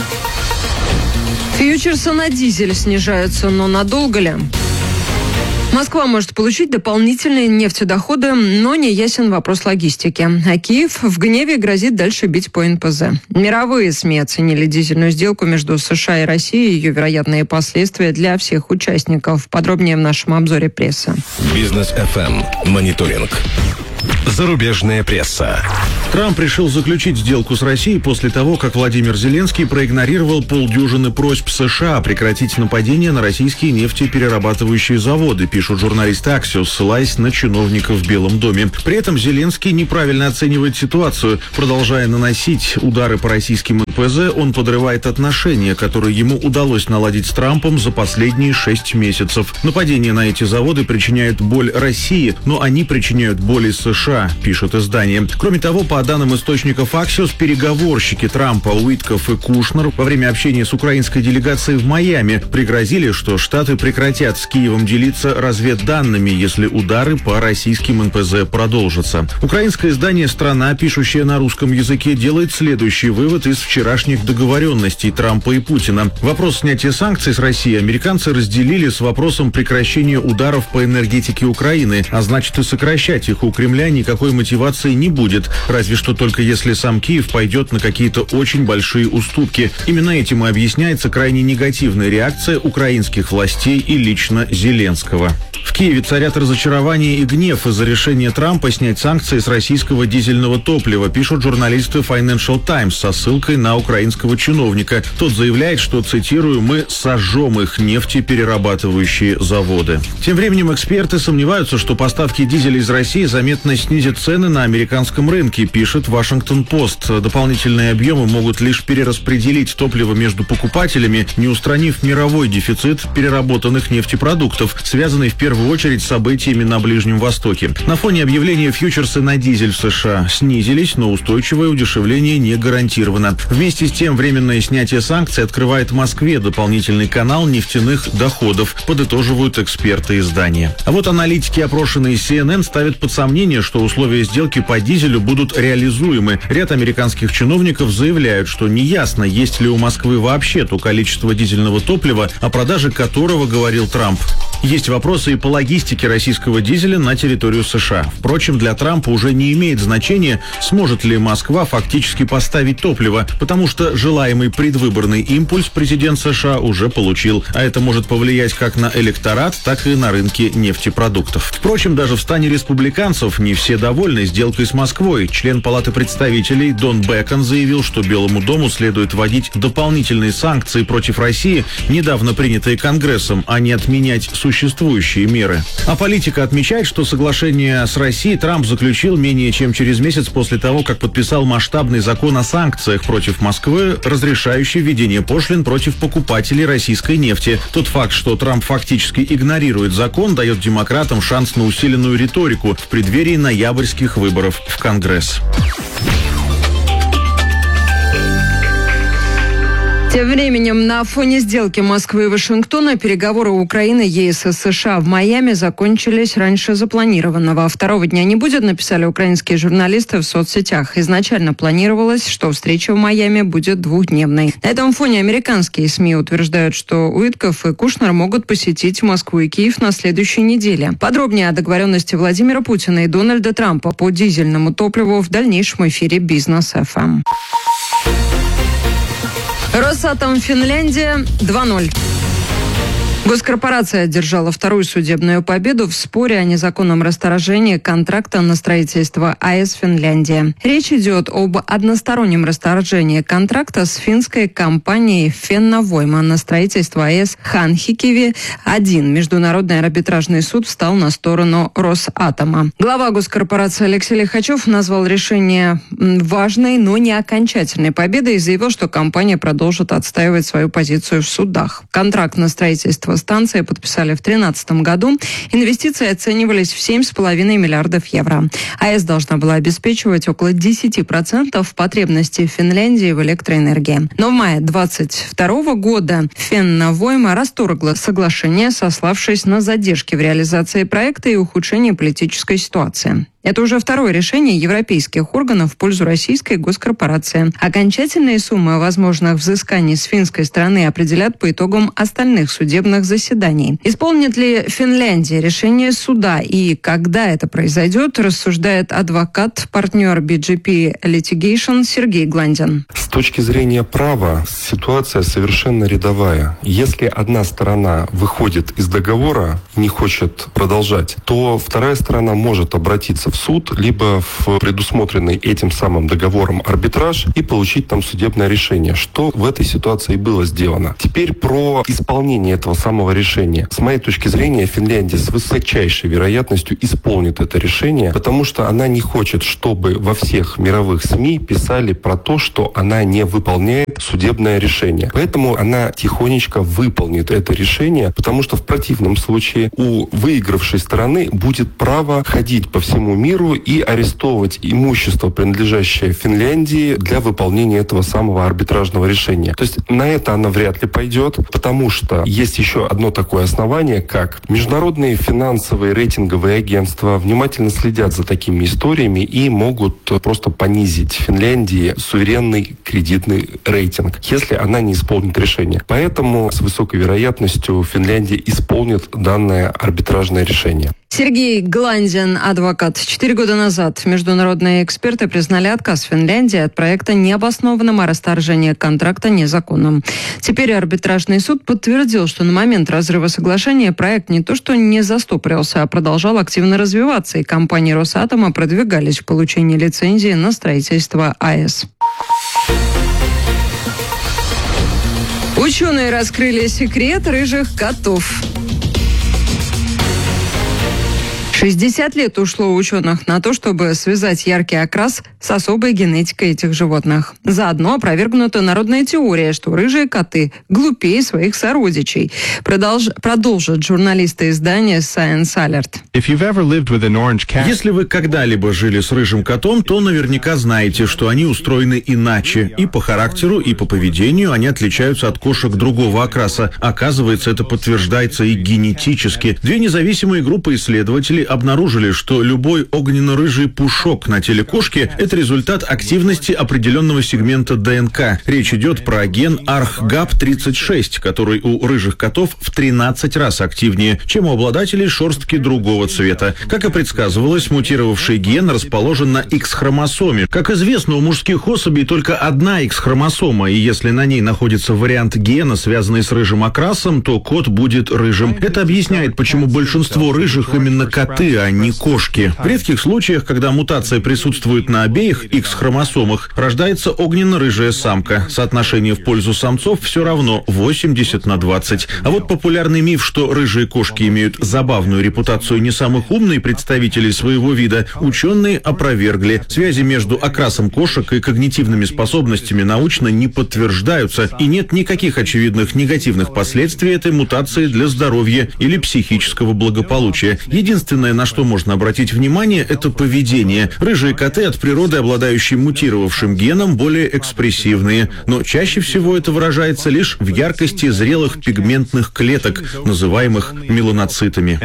Фьючерсы на дизель снижаются, но надолго ли? Москва может получить дополнительные нефтедоходы, но не ясен вопрос логистики. А Киев в гневе грозит дальше бить по НПЗ. Мировые СМИ оценили дизельную сделку между США и Россией и ее вероятные последствия для всех участников. Подробнее в нашем обзоре прессы. Бизнес FM. Мониторинг. Зарубежная пресса. Трамп решил заключить сделку с Россией после того, как Владимир Зеленский проигнорировал полдюжины просьб США прекратить нападение на российские нефтеперерабатывающие заводы, пишут журналисты Axios, ссылаясь на чиновников в Белом доме. При этом Зеленский неправильно оценивает ситуацию. Продолжая наносить удары по российским НПЗ, он подрывает отношения, которые ему удалось наладить с Трампом за последние 6 месяцев. Нападения на эти заводы причиняют боль России, но они причиняют боль и США, пишет издание. Кроме того, по данным источников Axios, переговорщики Трампа Уитков и Кушнер во время общения с украинской делегацией в Майами пригрозили, что Штаты прекратят с Киевом делиться разведданными, если удары по российским НПЗ продолжатся. Украинское издание «Страна», пишущее на русском языке, делает следующий вывод из вчерашних договоренностей Трампа и Путина. Вопрос снятия санкций с России американцы разделили с вопросом прекращения ударов по энергетике Украины, а значит и сокращать их у Кремля никакой мотивации не будет, разве что только если сам Киев пойдет на какие-то очень большие уступки. Именно этим и объясняется крайне негативная реакция украинских властей и лично Зеленского. В Киеве царят разочарование и гнев из-за решения Трампа снять санкции с российского дизельного топлива, пишут журналисты Financial Times со ссылкой на украинского чиновника. Тот заявляет, что, цитирую, «мы сожжем их нефтеперерабатывающие заводы». Тем временем эксперты сомневаются, что поставки дизеля из России заметно снизят цены на американском рынке, пишет Вашингтон-Пост. Дополнительные объемы могут лишь перераспределить топливо между покупателями, не устранив мировой дефицит переработанных нефтепродуктов, связанный в первую очередь с событиями на Ближнем Востоке. На фоне объявления фьючерсы на дизель в США снизились, но устойчивое удешевление не гарантировано. Вместе с тем, временное снятие санкций открывает Москве дополнительный канал нефтяных доходов, подытоживают эксперты издания. А вот аналитики, опрошенные CNN, ставят под сомнение, что условия сделки по дизелю будут реализуемы. Ряд американских чиновников заявляют, что неясно, есть ли у Москвы вообще то количество дизельного топлива, о продаже которого говорил Трамп. Есть вопросы и по логистике российского дизеля на территорию США. Впрочем, для Трампа уже не имеет значения, сможет ли Москва фактически поставить топливо, потому что желаемый предвыборный импульс президент США уже получил, а это может повлиять как на электорат, так и на рынки нефтепродуктов. Впрочем, даже в стане республиканцев не все довольны сделкой с Москвой. Член Палаты представителей Дон Бекон заявил, что Белому дому следует вводить дополнительные санкции против России, недавно принятые Конгрессом, а не отменять существующие меры. А политика отмечает, что соглашение с Россией Трамп заключил менее чем через месяц после того, как подписал масштабный закон о санкциях против Москвы, разрешающий введение пошлин против покупателей российской нефти. Тот факт, что Трамп фактически игнорирует закон, дает демократам шанс на усиленную риторику в преддверии ноябрьских выборов в Конгресс. Тем временем, на фоне сделки Москвы и Вашингтона переговоры Украины, ЕС и США в Майами закончились раньше запланированного. Второго дня не будет, написали украинские журналисты в соцсетях. Изначально планировалось, что встреча в Майами будет двухдневной. На этом фоне американские СМИ утверждают, что Уитков и Кушнер могут посетить Москву и Киев на следующей неделе. Подробнее о договоренности Владимира Путина и Дональда Трампа по дизельному топливу в дальнейшем эфире «Бизнес FM». Росатом Финляндия 2-0. Госкорпорация одержала вторую судебную победу в споре о незаконном расторжении контракта на строительство АЭС Финляндия. Речь идет об одностороннем расторжении контракта с финской компанией Фенновойма на строительство АЭС Ханхикиви-1. Международный арбитражный суд встал на сторону Росатома. Глава госкорпорации Алексей Лихачев назвал решение важной, но не окончательной победой и заявил, что компания продолжит отстаивать свою позицию в судах. Контракт на строительство станции подписали в 2013 году. Инвестиции оценивались в 7,5 миллиардов евро. АЭС должна была обеспечивать около 10% потребностей Финляндии в электроэнергии. Но в мае 2022 года Фенновойма расторгла соглашение, сославшись на задержки в реализации проекта и ухудшение политической ситуации. Это уже второе решение европейских органов в пользу российской госкорпорации. Окончательные суммы возможных взысканий с финской стороны определят по итогам остальных судебных судебных заседаний. Исполнит ли Финляндия решение суда и когда это произойдет, рассуждает адвокат, партнер BGP Litigation Сергей Гландин. С точки зрения права ситуация совершенно рядовая. Если одна сторона выходит из договора, не хочет продолжать, то вторая сторона может обратиться в суд, либо в предусмотренный этим самым договором арбитраж и получить там судебное решение, что в этой ситуации было сделано. Теперь про исполнение этого самого решения. С моей точки зрения, Финляндия с высочайшей вероятностью исполнит это решение, потому что она не хочет, чтобы во всех мировых СМИ писали про то, что она не выполняет судебное решение. Поэтому она тихонечко выполнит это решение, потому что в противном случае у выигравшей стороны будет право ходить по всему миру и арестовывать имущество, принадлежащее Финляндии, для выполнения этого самого арбитражного решения. То есть на это она вряд ли пойдет, потому что есть еще одно такое основание, как международные финансовые рейтинговые агентства внимательно следят за такими историями и могут просто понизить Финляндии суверенный кредитный рейтинг, если она не исполнит решение. Поэтому с высокой вероятностью Финляндия исполнит данное арбитражное решение. Сергей Гландин, адвокат. 4 года назад международные эксперты признали отказ Финляндии от проекта необоснованным, а расторжение контракта незаконным. Теперь арбитражный суд подтвердил, что на момент разрыва соглашения проект не то что не застопорился, а продолжал активно развиваться, и компании Росатома продвигались в получении лицензии на строительство АЭС. Ученые раскрыли секрет рыжих котов. 60 лет ушло у ученых на то, чтобы связать яркий окрас с особой генетикой этих животных. Заодно опровергнута народная теория, что рыжие коты глупее своих сородичей. Продолжат журналисты издания Science Alert. Если вы когда-либо жили с рыжим котом, то наверняка знаете, что они устроены иначе. И по характеру, и по поведению они отличаются от кошек другого окраса. Оказывается, это подтверждается и генетически. Две независимые группы исследователей обнаружили, что любой огненно-рыжий пушок на теле кошки – это результат активности определенного сегмента ДНК. Речь идет про ген ARHGAP36, который у рыжих котов в 13 раз активнее, чем у обладателей шерстки другого цвета. Как и предсказывалось, мутировавший ген расположен на X-хромосоме. Как известно, у мужских особей только одна X-хромосома, и если на ней находится вариант гена, связанный с рыжим окрасом, то кот будет рыжим. Это объясняет, почему большинство рыжих именно коты, а не кошки. В редких случаях, когда мутация присутствует на обеих X-хромосомах, рождается огненно-рыжая самка. Соотношение в пользу самцов все равно 80/20. А вот популярный миф, что рыжие кошки имеют забавную репутацию не самых умных представителей своего вида, ученые опровергли. Связи между окрасом кошек и когнитивными способностями научно не подтверждаются, и нет никаких очевидных негативных последствий этой мутации для здоровья или психического благополучия. Единственное, на что можно обратить внимание, это поведение. Рыжие коты от природы, обладающие мутировавшим геном, более экспрессивные. Но чаще всего это выражается лишь в яркости зрелых пигментных клеток, называемых меланоцитами.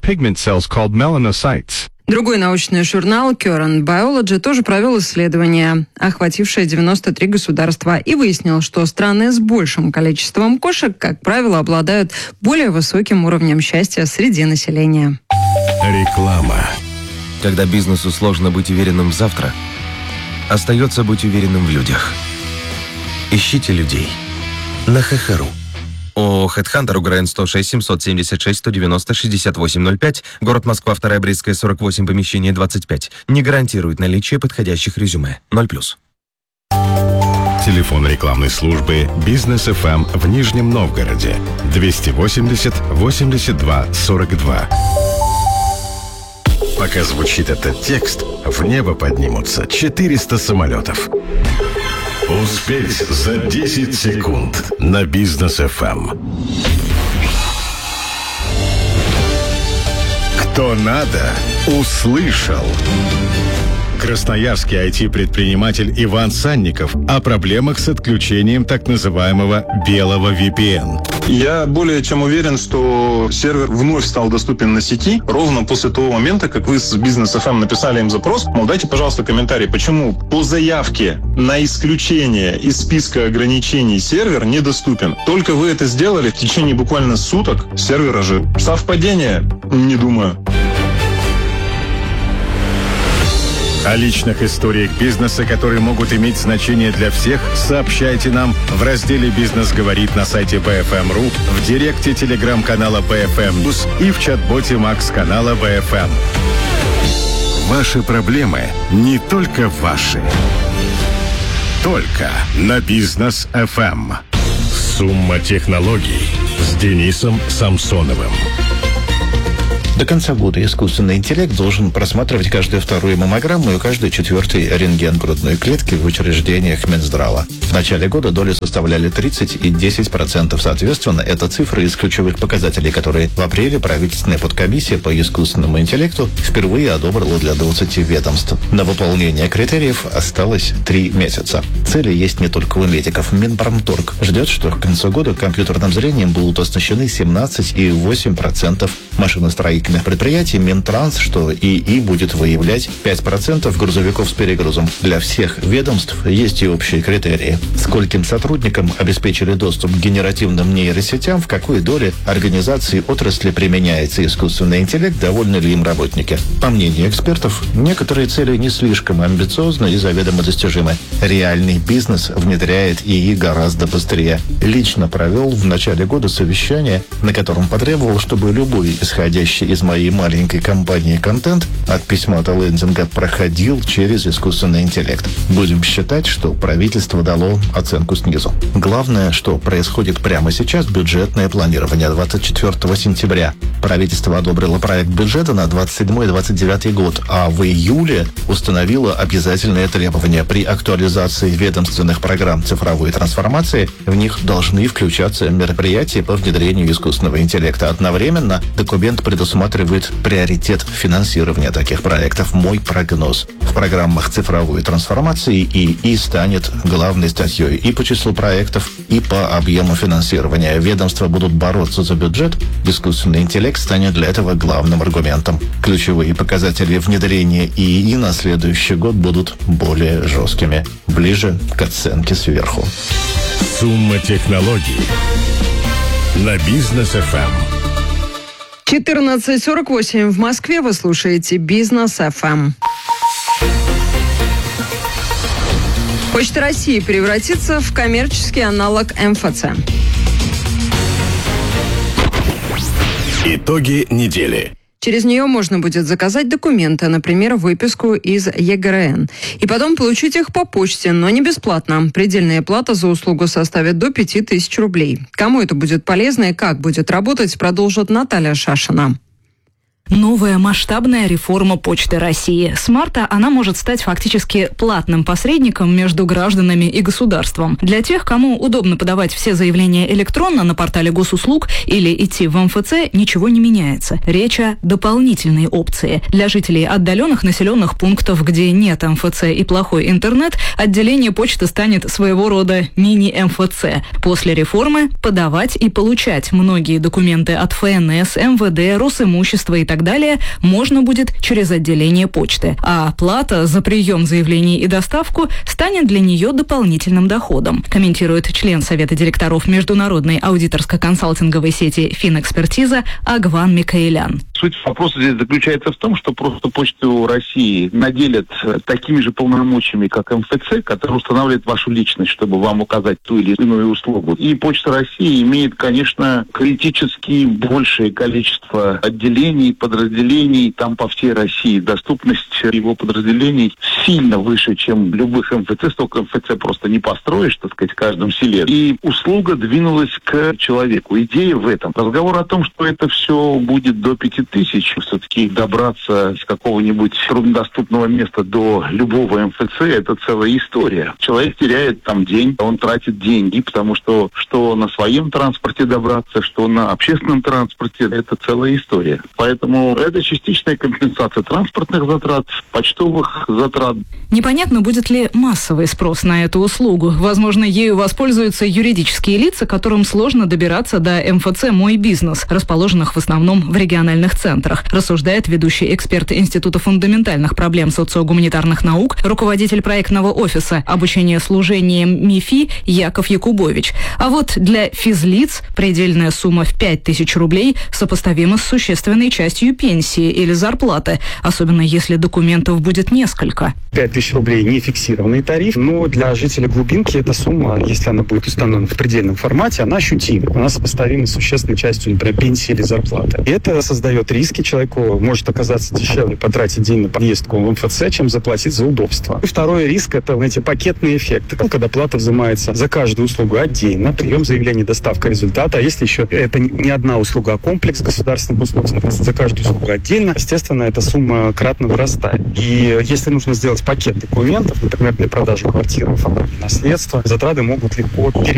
Другой научный журнал Current Biology тоже провел исследование, охватившее 93 государства, и выяснил, что страны с большим количеством кошек, как правило, обладают более высоким уровнем счастья среди населения. Реклама. Когда бизнесу сложно быть уверенным в завтра, остается быть уверенным в людях. Ищите людей на ХХРУ. ООО «Хедхантер», УГРН 106 776 190 6805, город Москва, 2 Брестская, 48, помещение 25. Не гарантирует наличие подходящих резюме. 0+. Телефон рекламной службы «Бизнес ФМ» в Нижнем Новгороде 280 82 42. Пока звучит этот текст, в небо поднимутся 400 самолетов. Успеть за 10 секунд на Бизнес ФМ. Кто надо, услышал. Красноярский IT-предприниматель Иван Санников о проблемах с отключением так называемого белого VPN. Я более чем уверен, что сервер вновь стал доступен на сети ровно после того момента, как вы с Business FM написали им запрос. Мол, дайте, пожалуйста, комментарий, почему по заявке на исключение из списка ограничений сервер недоступен. Только вы это сделали, в течение буквально суток сервер ожил. Совпадение? Не думаю. О личных историях бизнеса, которые могут иметь значение для всех, сообщайте нам в разделе «Бизнес говорит» на сайте BFM.ru, в директе телеграм-канала BFM News и в чат-боте Макс-канала BFM. Ваши проблемы не только ваши. Только на Бизнес FM. Сумма технологий с Денисом Самсоновым. До конца года искусственный интеллект должен просматривать каждую вторую маммограмму и каждый четвертый рентген грудной клетки в учреждениях Минздрава. В начале года доли составляли 30 и 10%. Соответственно, это цифры из ключевых показателей, которые в апреле правительственная подкомиссия по искусственному интеллекту впервые одобрила для 20 ведомств. На выполнение критериев осталось 3 месяца. Цели есть не только у медиков. Минпромторг ждет, что к концу года компьютерным зрением будут оснащены 17,8% машиностроительных предприятий. Минтранс, что ИИ будет выявлять 5% грузовиков с перегрузом. Для всех ведомств есть и общие критерии. Скольким сотрудникам обеспечили доступ к генеративным нейросетям, в какой доле организации отрасли применяется искусственный интеллект, довольны ли им работники. По мнению экспертов, некоторые цели не слишком амбициозны и заведомо достижимы. Реальный бизнес внедряет ИИ гораздо быстрее. Лично провел в начале года совещание, на котором потребовал, чтобы любой исходящий из моей маленькой компании контент от письма до лендинга проходил через искусственный интеллект. Будем считать, что правительство дало оценку снизу. Главное, что происходит прямо сейчас, бюджетное планирование 24 сентября. Правительство одобрило проект бюджета на 27-29 год, а в июле установило обязательные требования. При актуализации ведомственных программ цифровой трансформации в них должны включаться мероприятия по внедрению искусственного интеллекта. Одновременно документ предусматривает приоритет финансирования таких проектов. Мой прогноз: в программах цифровой трансформации ИИ станет главной статьей и по числу проектов, и по объему финансирования. Ведомства будут бороться за бюджет. Искусственный интеллект станет для этого главным аргументом. Ключевые показатели внедрения ИИ на следующий год будут более жесткими, ближе к оценке сверху. Сумма технологий на Бизнес FM. 14:48 в Москве. Вы слушаете Бизнес FM. Почта России превратится в коммерческий аналог МФЦ. Итоги недели. Через нее можно будет заказать документы, например, выписку из ЕГРН, и потом получить их по почте, но не бесплатно. Предельная плата за услугу составит до 5000 рублей. Кому это будет полезно и как будет работать, продолжит Наталья Шашина. Новая масштабная реформа Почты России. С марта она может стать фактически платным посредником между гражданами и государством. Для тех, кому удобно подавать все заявления электронно на портале госуслуг или идти в МФЦ, ничего не меняется. Речь о дополнительной опции. Для жителей отдаленных населенных пунктов, где нет МФЦ и плохой интернет, отделение почты станет своего рода мини-МФЦ. После реформы подавать и получать многие документы от ФНС, МВД, Росимущества и так далее можно будет через отделение почты, а плата за прием заявлений и доставку станет для нее дополнительным доходом, комментирует член Совета директоров международной аудиторско-консалтинговой сети «Финэкспертиза» Агван Микаэлян. Суть вопроса здесь заключается в том, что просто Почту России наделят такими же полномочиями, как МФЦ, который устанавливает вашу личность, чтобы вам указать ту или иную услугу. И Почта России имеет, конечно, критически большее количество отделений, подразделений там по всей России. Доступность его подразделений сильно выше, чем любых МФЦ. Столько МФЦ просто не построишь, так сказать, в каждом селе. И услуга двинулась к человеку. Идея в этом. Разговор о том, что это все будет до 5000 10 тысяч, все-таки добраться с какого-нибудь труднодоступного места до любого МФЦ – это целая история. Человек теряет там день, он тратит деньги, потому что на своем транспорте добраться, что на общественном транспорте – это целая история. Поэтому это частичная компенсация транспортных затрат, почтовых затрат. Непонятно, будет ли массовый спрос на эту услугу. Возможно, ею воспользуются юридические лица, которым сложно добираться до МФЦ «Мой бизнес», расположенных в основном в региональных центрах, рассуждает ведущий эксперт Института фундаментальных проблем социогуманитарных наук, руководитель проектного офиса обучения служением МИФИ Яков Якубович. А вот для физлиц предельная сумма в 5000 рублей сопоставима с существенной частью пенсии или зарплаты, особенно если документов будет несколько. 5000 рублей не фиксированный тариф, но для жителя глубинки эта сумма, если она будет установлена в предельном формате, она ощутима. Она сопоставима с существенной частью, например, пенсии или зарплаты. И это создает риски. Человеку может оказаться дешевле потратить день на поездку в МФЦ, чем заплатить за удобство. И второй риск – это, знаете, пакетный эффект. Когда плата взимается за каждую услугу отдельно, прием заявления, доставка результата. А если еще это не одна услуга, а комплекс государственных услуг, за каждую услугу отдельно, естественно, эта сумма кратно вырастает. И если нужно сделать пакет документов, например, для продажи квартиры, оформления наследства, затраты могут легко